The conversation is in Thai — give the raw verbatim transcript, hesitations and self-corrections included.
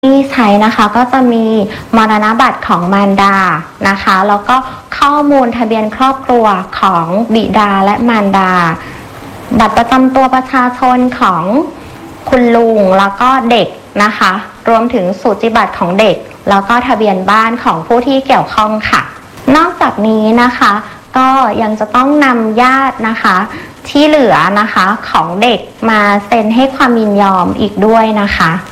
ที่ใช้นะคะก็จะมีมรณบัตรของมารดานะคะแล้วก็ข้อมูลทะเบียนครอบครัวของบิดาและมารดาบัตรประจำตัวประชาชนของคุณลุงแล้วก็เด็กนะคะรวมถึงสูติบัตรของเด็กแล้วก็ทะเบียนบ้านของผู้ที่เกี่ยวข้องค่ะนอกจากนี้นะคะก็ยังจะต้องนำญาตินะคะที่เหลือนะคะของเด็กมาเซ็นให้ความยินยอมอีกด้วยนะคะ